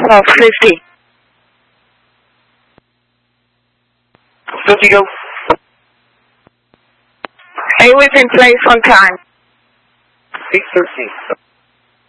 Oh, 50. 50 go. A was in place on time. 8:13.